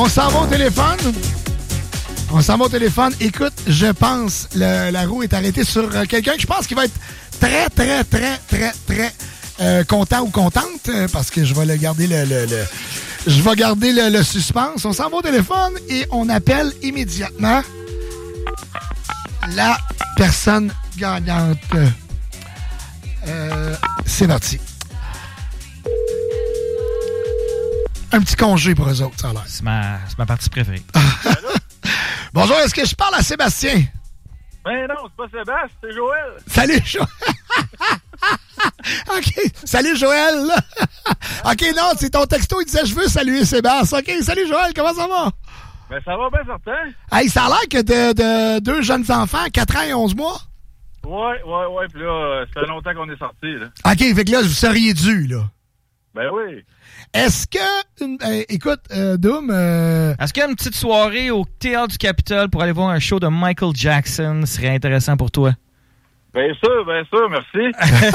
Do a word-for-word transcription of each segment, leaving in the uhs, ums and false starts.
On s'en va au téléphone. On s'en va au téléphone. Écoute, je pense, le, la roue est arrêtée sur euh, quelqu'un que je pense qui va être très, très, très, très, très euh, content ou contente euh, parce que je vais le garder le... le, le je vais garder le, le suspense. On s'en va au téléphone et on appelle immédiatement la personne gagnante. Euh, c'est parti. Un petit congé pour eux autres, ça a l'air. C'est ma, c'est ma partie préférée. Bonjour, est-ce que je parle à Sébastien? Ben non, c'est pas Sébastien, c'est Joël. Salut, Joël. OK, salut, Joël. OK, non, c'est ton texto, il disait « Je veux saluer Sébastien. » OK, salut, Joël, comment ça va? Ben ça va bien certain. Hey, ça a l'air que de, de deux jeunes enfants, quatre ans et onze mois? Ouais, ouais, ouais, puis là, ça fait longtemps qu'on est sortis, là. OK, fait que là, vous seriez dû, là. Ben oui. Est-ce que... Euh, écoute, euh, Doom... Euh... Est-ce qu'il y a une petite soirée au Théâtre du Capitole pour aller voir un show de Michael Jackson serait intéressant pour toi? Bien sûr, bien sûr, merci.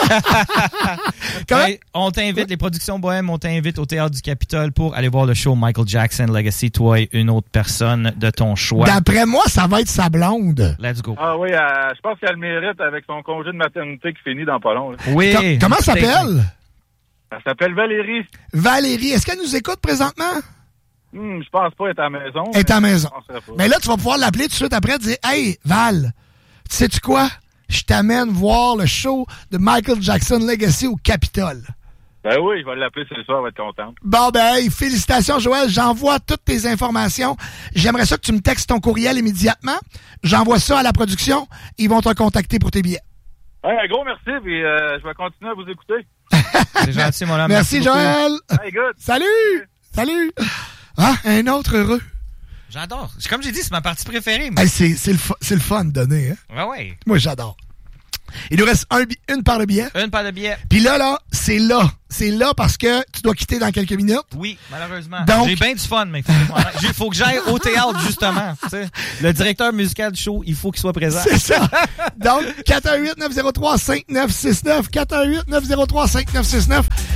Hey, on t'invite, les productions Bohème, on t'invite au Théâtre du Capitole pour aller voir le show Michael Jackson Legacy, toi et une autre personne de ton choix. D'après moi, ça va être sa blonde. Let's go. Ah oui, euh, je pense qu'elle le mérite avec son congé de maternité qui finit dans pas long. Là. Oui. Com- comment elle s'appelle? Elle s'appelle Valérie. Valérie. Est-ce qu'elle nous écoute présentement? Hmm, je pense pas être à la maison. Elle est à la maison. Je penserais pas. Mais là, tu vas pouvoir l'appeler tout de suite après et dire « Hey, Val, sais-tu quoi? Je t'amène voir le show de Michael Jackson Legacy au Capitole. » Ben oui, je vais l'appeler ce soir, elle va être contente. Bon, ben, hey, félicitations, Joël. J'envoie toutes tes informations. J'aimerais ça que tu me textes ton courriel immédiatement. J'envoie ça à la production. Ils vont te contacter pour tes billets. Hey, un gros merci, puis euh, je vais continuer à vous écouter. C'est gentil, mon homme. Merci, Merci Joël. Hey, good. Salut. Salut. Ah, un autre heureux. J'adore. Comme j'ai dit, c'est ma partie préférée. Hey, c'est, c'est, le, fu- c'est le fun de donner, hein? Ouais, ouais. Moi, j'adore. Il nous reste un, bi- une paire de billets. Une paire de billets. Puis là, là, c'est là. C'est là parce que tu dois quitter dans quelques minutes. Oui, malheureusement. Donc- J'ai bien du fun, mais il faut, que je m'en aille. Il faut que j'aille au théâtre, justement. Tu sais. Le directeur musical du show, il faut qu'il soit présent. C'est ça. Donc, quatre un huit neuf zéro trois cinq neuf six neuf. quatre un huit neuf zéro trois cinq neuf six neuf.